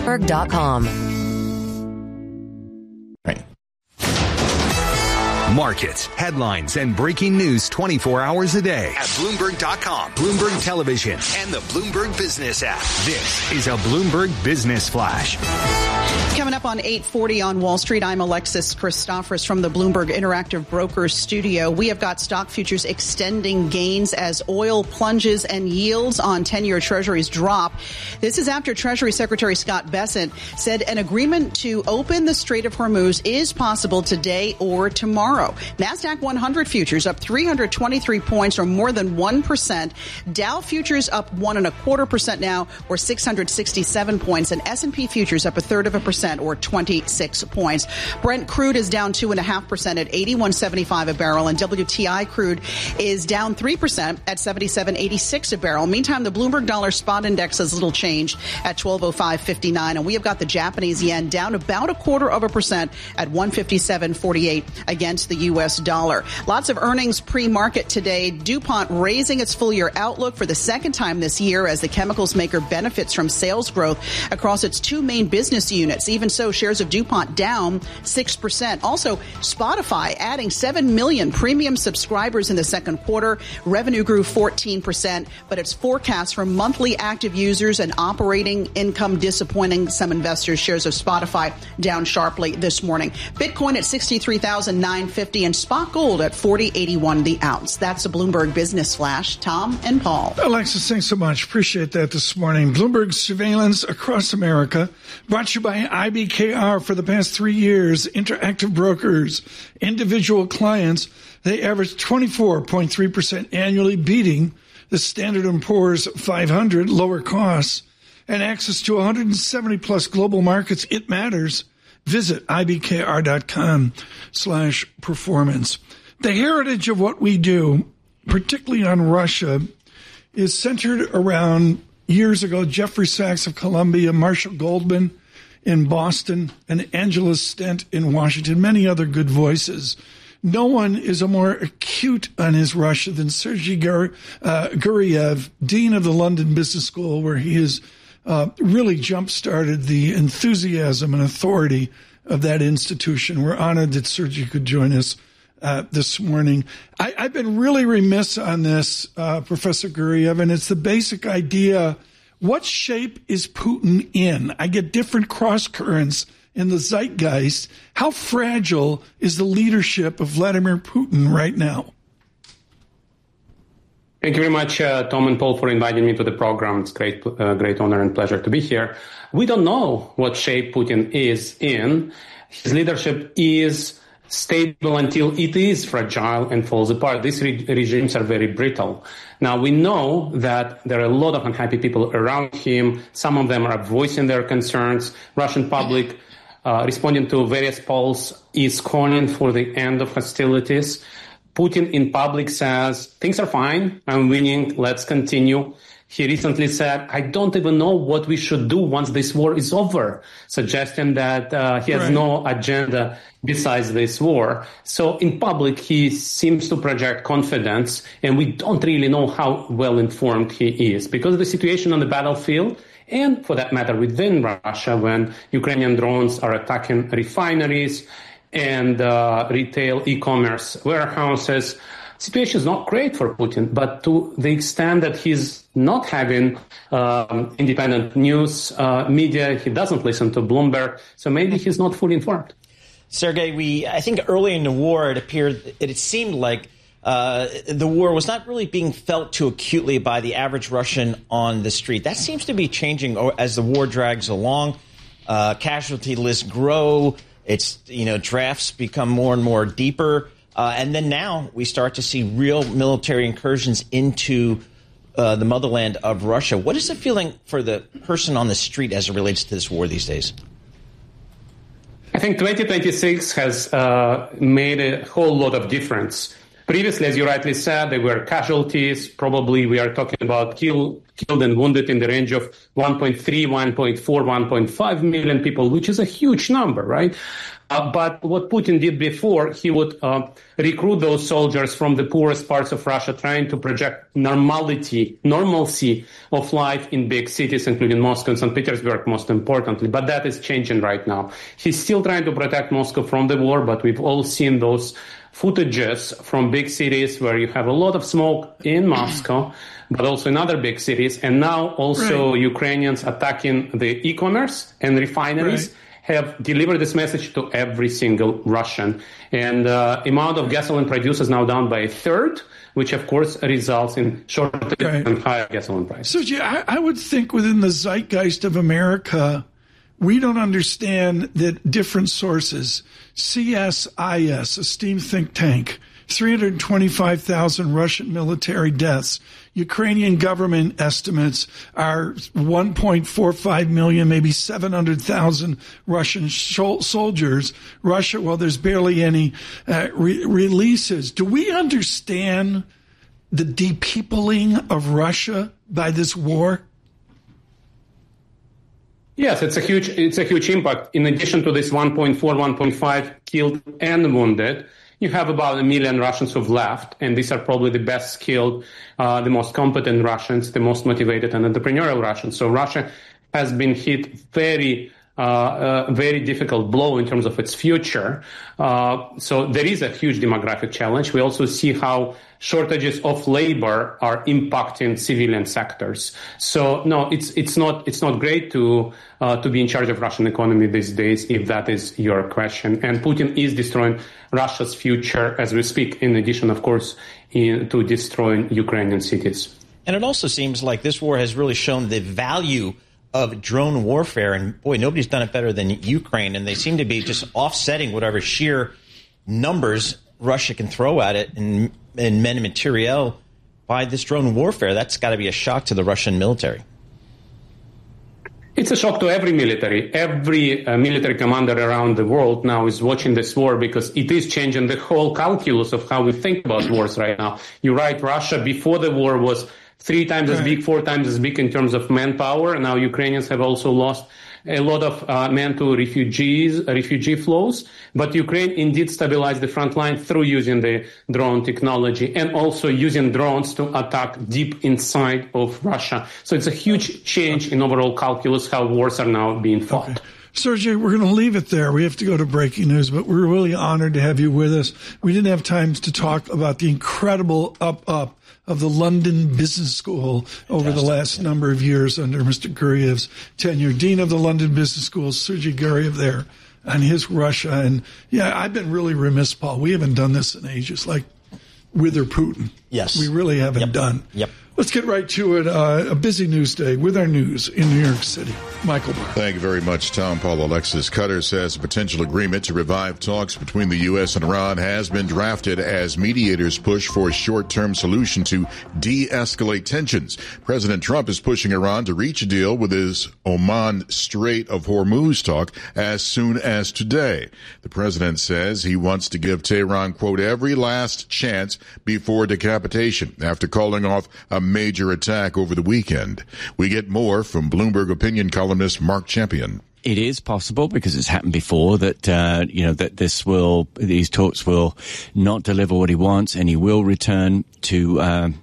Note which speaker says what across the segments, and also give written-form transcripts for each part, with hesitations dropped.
Speaker 1: Bloomberg.com.
Speaker 2: Markets, headlines, and breaking news 24 hours a day at Bloomberg.com, Bloomberg Television, and the Bloomberg Business app. This is a Bloomberg Business Flash.
Speaker 3: Coming up on 8:40 on Wall Street, I'm Alexis Christophorous from the Bloomberg Interactive Brokers studio. We have got stock futures extending gains as oil plunges and yields on 10-year treasuries drop. This is after Treasury Secretary Scott Bessent said an agreement to open the Strait of Hormuz is possible today or tomorrow. NASDAQ 100 futures up 323 points or more than 1%. Dow futures up 1.25% now or 667 points. And S&P futures up 0.33% or 26 points. Brent crude is down 2.5% at $81.75 a barrel. And WTI crude is down 3% at $77.86 a barrel. Meantime, the Bloomberg Dollar Spot Index has little change at 1205.59. And we have got the Japanese yen down about 0.25% at 157.48 against the U.S. dollar. Lots of earnings pre-market today. DuPont raising its full-year outlook for the second time this year as the chemicals maker benefits from sales growth across its two main business units. Even so, shares of DuPont down 6%. Also, Spotify adding 7 million premium subscribers in the second quarter. Revenue grew 14%, but its forecast for monthly active users and operating income disappointing some investors. Shares of Spotify down sharply this morning. Bitcoin at 63,950 and spot gold at 40.81 the ounce. That's a Bloomberg Business Flash. Tom and Paul.
Speaker 4: Alexis, thanks so much. Appreciate that this morning. Bloomberg surveillance across America, brought to you by IBKR for the past 3 years. Interactive brokers, individual clients, they average 24.3% annually, beating the Standard & Poor's 500, lower costs, and access to 170 plus global markets. It matters. Visit ibkr.com/performance. The heritage of what we do, particularly on Russia, is centered around years ago, Jeffrey Sachs of Columbia, Marshall Goldman in Boston, and Angela Stent in Washington, many other good voices. No one is a more acute on his Russia than Sergei Guriev, Dean of the London Business School, where he has really jump-started the enthusiasm and authority of that institution. We're honored that Sergei could join us this morning. I've been really remiss on this, Professor Guriev, and it's the basic idea. What shape is Putin in? I get different cross-currents in the zeitgeist. How fragile is the leadership of Vladimir Putin right now?
Speaker 5: Thank you very much, Tom and Paul, for inviting me to the program. It's great honor and pleasure to be here. We don't know what shape Putin is in. His leadership is stable until it is fragile and falls apart. These regimes are very brittle. Now, we know that there are a lot of unhappy people around him. Some of them are voicing their concerns. Russian public, responding to various polls, is calling for the end of hostilities. Putin in public says, things are fine, I'm winning, let's continue. He recently said, I don't even know what we should do once this war is over, suggesting that he has no agenda besides this war. So in public, he seems to project confidence, and we don't really know how well informed he is. Because of the situation on the battlefield, and for that matter within Russia, when Ukrainian drones are attacking refineries and retail e-commerce warehouses, situation is not great for Putin, but to the extent that he's not having independent news media, he doesn't listen to Bloomberg, so maybe he's not fully informed.
Speaker 6: Sergei, I think early in the war, it seemed like the war was not really being felt too acutely by the average Russian on the street. That seems to be changing as the war drags along. Casualty lists grow. It's, drafts become more and more deeper. And then now we start to see real military incursions into the motherland of Russia. What is the feeling for the person on the street as it relates to this war these days?
Speaker 5: I think 2026 has made a whole lot of difference. Previously, as you rightly said, there were casualties. Probably we are talking about killed and wounded in the range of 1.3, 1.4, 1.5 million people, which is a huge number, right? But what Putin did before, he would recruit those soldiers from the poorest parts of Russia, trying to project normalcy of life in big cities, including Moscow and St. Petersburg, most importantly. But that is changing right now. He's still trying to protect Moscow from the war, but we've all seen those footages from big cities where you have a lot of smoke in Moscow, but also in other big cities. And now also Ukrainians attacking the e-commerce and refineries have delivered this message to every single Russian. And the amount of gasoline produced is now down by a third, which of course results in shortage and higher gasoline prices.
Speaker 4: Sergey, I would think within the zeitgeist of America, we don't understand that different sources, CSIS, a steam think tank, 325,000 Russian military deaths. Ukrainian government estimates are 1.45 million, maybe 700,000 Russian soldiers. Russia, well, there's barely any releases. Do we understand the depeopling of Russia by this war?
Speaker 5: Yes, it's a huge impact. In addition to this 1.4, 1.5 killed and wounded, you have about 1 million Russians who've left, and these are probably the best skilled, the most competent Russians, the most motivated and entrepreneurial Russians. So Russia has been hit very difficult blow in terms of its future. So there is a huge demographic challenge. We also see how shortages of labor are impacting civilian sectors. So no, it's not great to be in charge of Russian economy these days, if that is your question. And Putin is destroying Russia's future as we speak, in addition, of course, to destroying Ukrainian cities.
Speaker 6: And it also seems like this war has really shown the value of drone warfare. And boy, nobody's done it better than Ukraine. And they seem to be just offsetting whatever sheer numbers Russia can throw at it in men and materiel by this drone warfare. That's got to be a shock to the Russian military.
Speaker 5: It's a shock to every military. Every military commander around the world now is watching this war because it is changing the whole calculus of how we think about wars right now. You're right, Russia before the war was 3 times as big, 4 times as big in terms of manpower. Now Ukrainians have also lost a lot of men to refugee flows. But Ukraine indeed stabilized the front line through using the drone technology and also using drones to attack deep inside of Russia. So it's a huge change in overall calculus how wars are now being fought.
Speaker 4: Okay. Sergey, we're going to leave it there. We have to go to breaking news, but we're really honored to have you with us. We didn't have time to talk about the incredible up of the London Business School over the last number of years under Mr. Guryev's tenure. Dean of the London Business School, Sergey Guryev there, and his Russia. And, yeah, I've been really remiss, Paul. We haven't done this in ages, like Wither Putin.
Speaker 6: Yes.
Speaker 4: We really haven't done.
Speaker 6: Yep.
Speaker 4: Let's get right to it. A busy news day with our news in New York City. Michael Barr.
Speaker 1: Thank you very much, Tom. Paul. Alexis Cutter says a potential agreement to revive talks between the U.S. and Iran has been drafted as mediators push for a short-term solution to de-escalate tensions. President Trump is pushing Iran to reach a deal with his Oman Strait of Hormuz talk as soon as today. The president says he wants to give Tehran, quote, every last chance before decapitation after calling off a major attack over the weekend. We get more from Bloomberg opinion columnist Mark Champion.
Speaker 7: It is possible, because it's happened before, that that these talks will not deliver what he wants, and he will return to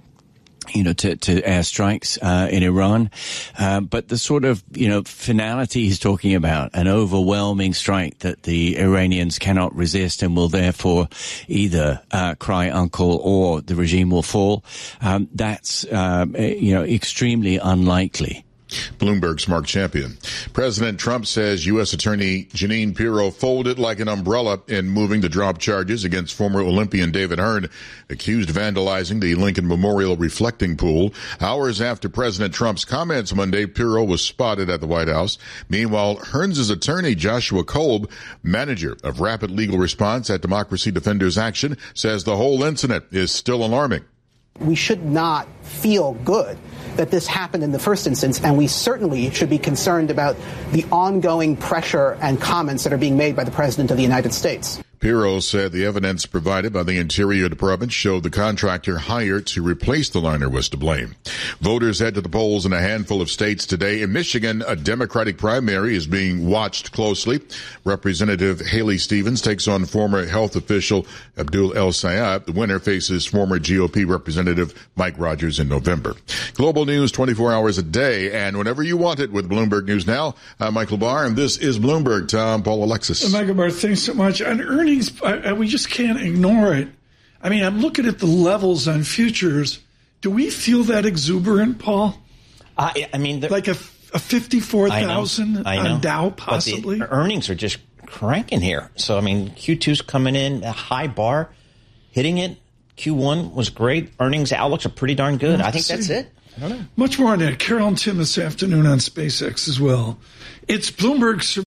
Speaker 7: to airstrikes in Iran. But the sort of, finality he's talking about, an overwhelming strike that the Iranians cannot resist and will therefore either cry uncle or the regime will fall, that's, extremely unlikely.
Speaker 1: Bloomberg's Mark Champion. President Trump says U.S. Attorney Jeanine Pirro folded like an umbrella in moving to drop charges against former Olympian David Hearn, accused of vandalizing the Lincoln Memorial reflecting pool. Hours after President Trump's comments Monday, Pirro was spotted at the White House. Meanwhile, Hearns' attorney Joshua Kolb, manager of Rapid Legal Response at Democracy Defenders Action, says the whole incident is still alarming.
Speaker 8: We should not feel good that this happened in the first instance, and we certainly should be concerned about the ongoing pressure and comments that are being made by the President of the United States.
Speaker 1: Pirro said the evidence provided by the Interior Department showed the contractor hired to replace the liner was to blame. Voters head to the polls in a handful of states today. In Michigan, a Democratic primary is being watched closely. Representative Haley Stevens takes on former health official Abdul El Sayed. The winner faces former GOP Representative Mike Rogers in November. Global news 24 hours a day and whenever you want it with Bloomberg News Now. I'm Michael Barr, and this is Bloomberg. Tom, Paul, Alexis.
Speaker 4: Michael Barr, thanks so much. On earnings, we just can't ignore it. I mean, I'm looking at the levels on futures. Do we feel that exuberant, Paul?
Speaker 6: I mean,
Speaker 4: like a 54,000 on Dow, possibly?
Speaker 6: But the earnings are just cranking here. So, I mean, Q2's coming in, a high bar, hitting it. Q1 was great. Earnings outlooks are pretty darn good. I think that's it. I don't know.
Speaker 4: Much more on that. Carol and Tim this afternoon on SpaceX as well. It's Bloomberg.